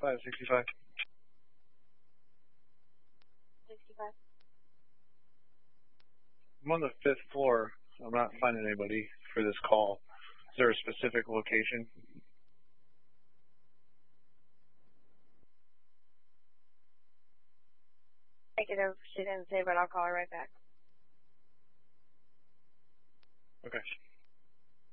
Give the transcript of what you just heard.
65. 65. I'm on the 5th floor. I'm not finding anybody for this call. Is there a specific location? Negative. She didn't say, but I'll call her right back. Okay.